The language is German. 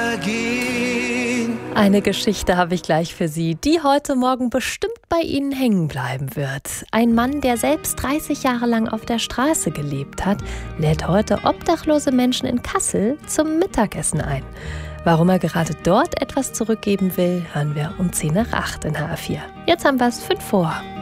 vergehen. Eine Geschichte habe ich gleich für Sie, die heute Morgen bestimmt bei Ihnen hängen bleiben wird. Ein Mann, der selbst 30 Jahre lang auf der Straße gelebt hat, lädt heute obdachlose Menschen in Kassel zum Mittagessen ein. Warum er gerade dort etwas zurückgeben will, hören wir um 7:50 in HR4. Jetzt haben wir es 7:55.